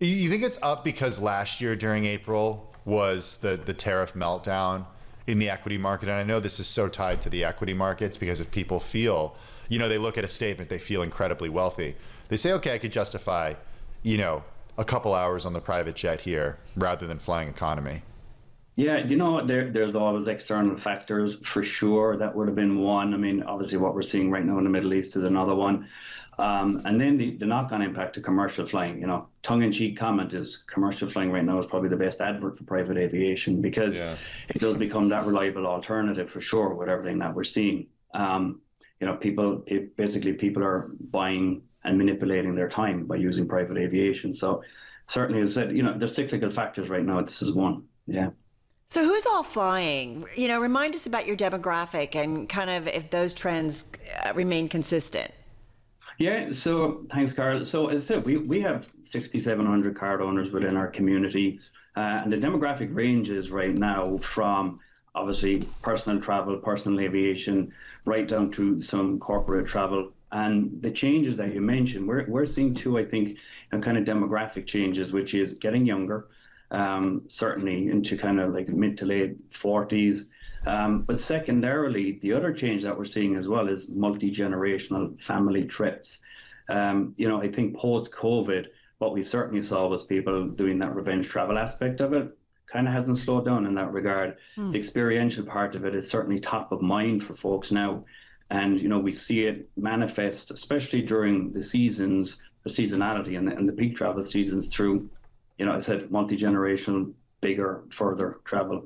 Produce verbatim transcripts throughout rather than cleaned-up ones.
You you think it's up because last year during April was the, the tariff meltdown in the equity market? And I know this is so tied to the equity markets because if people feel, you know, they look at a statement, they feel incredibly wealthy. They say, okay, I could justify, you know, a couple hours on the private jet here rather than flying economy. Yeah, you know, there there's always external factors for sure. That would have been one. I mean, obviously, what we're seeing right now in the Middle East is another one. Um, and then the, the knock-on impact to commercial flying. You know, tongue-in-cheek comment is commercial flying right now is probably the best advert for private aviation because Yeah. it does become that reliable alternative for sure with everything that we're seeing. Um, you know, people it, basically people are buying and manipulating their time by using private aviation. So certainly, as I said, you know, there's cyclical factors right now. This is one. Yeah. So who's all flying? You know, remind us about your demographic and kind of if those trends uh, remain consistent. Yeah, so thanks, Carl. So as I said, we, we have six thousand seven hundred card owners within our community, uh, and the demographic ranges right now from obviously personal travel, personal aviation, right down to some corporate travel. And the changes that you mentioned, we're, we're seeing too, I think, a kind of demographic changes, which is getting younger, um, certainly into kind of like mid to late forties. Um, but secondarily, the other change that we're seeing as well is multi-generational family trips. Um, you know, I think post-COVID, what we certainly saw was people doing that revenge travel aspect of it kind of hasn't slowed down in that regard. Hmm. The experiential part of it is certainly top of mind for folks now. And, you know, we see it manifest, especially during the seasons, the seasonality and the, and the peak travel seasons through, you know, I said multi-generational, bigger, further travel.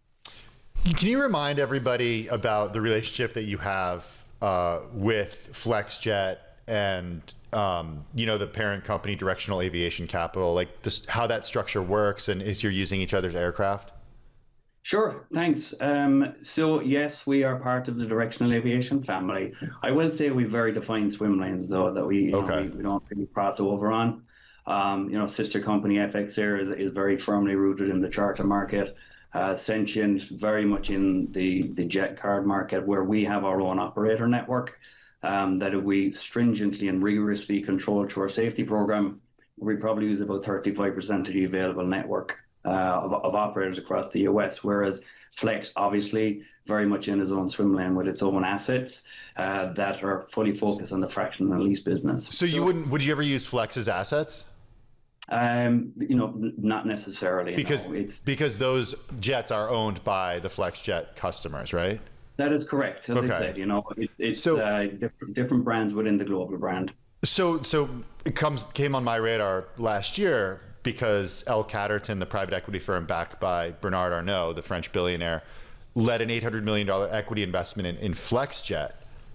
Can you remind everybody about the relationship that you have uh, with FlexJet and um, you know, the parent company, Directional Aviation Capital, like just how that structure works and if you're using each other's aircraft? Sure, thanks. Um, so yes, we are part of the Directional Aviation family. I will say we have very defined swim lanes though that we, you know, Okay. we, we don't really cross over on. Um, you know, sister company F X Air is, is very firmly rooted in the charter market. Uh, Sentient very much in the, the jet card market where we have our own operator network um, that we stringently and rigorously control through our safety program. We probably use about thirty-five percent of the available network uh, of, of operators across the U S, whereas Flex obviously very much in its own swim lane with its own assets uh, that are fully focused on the fractional and lease business. So you wouldn't, would you ever use Flex's assets? Um, you know, n- not necessarily. Because no. It's because those jets are owned by the FlexJet customers, right? that is correct. As Okay. I said, you know, it, it's So- uh, different, different brands within the global brand. So so it comes came on my radar last year because L. Catterton, the private equity firm backed by Bernard Arnault, the French billionaire, led an eight hundred million dollars equity investment in, in FlexJet.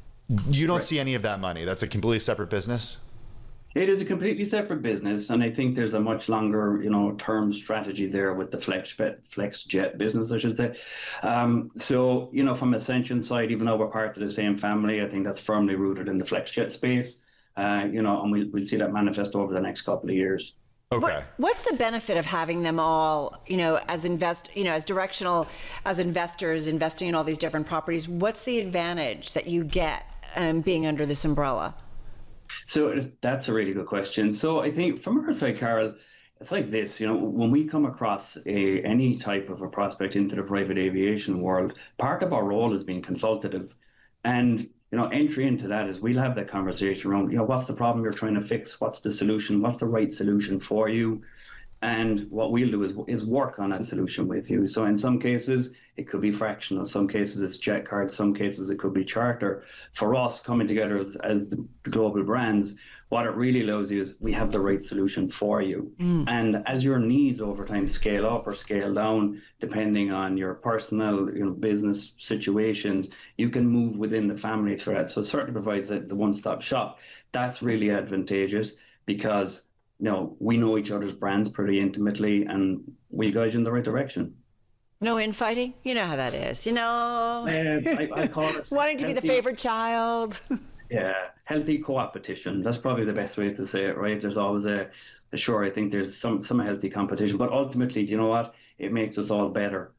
You don't Right. see any of that money. That's a completely separate business. It is a completely separate business, and I think there's a much longer, you know, term strategy there with the FlexJet, FlexJet business, I should say. Um, so, you know, from Ascension side, even though we're part of the same family, I think that's firmly rooted in the FlexJet space. Uh, you know, and we'll, we'll see that manifest over the next couple of years. Okay. What, what's the benefit of having them all, you know, as invest, you know, as directional, as investors investing in all these different properties? What's the advantage that you get um, being under this umbrella? So it is- that's a really good question. So I think from our side, Carol, it's like this, you know, when we come across a any type of a prospect into the private aviation world, part of our role is being consultative. And, you know, entry into that is we'll have that conversation around, you know, what's the problem you're trying to fix? What's the solution? What's the right solution for you? And what we'll do is, is work on that solution with you. So in some cases, it could be fractional. Some cases it's jet card. Some cases it could be charter. For us, coming together as, as the global brands, what it really allows you is we have the right solution for you. Mm. And as your needs over time scale up or scale down, depending on your personal, you know, business situations, you can move within the family thread. So it certainly provides the, the one-stop shop. That's really advantageous because you know, we know each other's brands pretty intimately and we guide you in the right direction. No infighting? You know how that is, you know? Uh, I, I call it Wanting to be the healthy- favorite child. Yeah, healthy co-opetition. That's probably the best way to say it, right? There's always a, sure, I think there's some, some healthy competition, but ultimately, do you know what? It makes us all better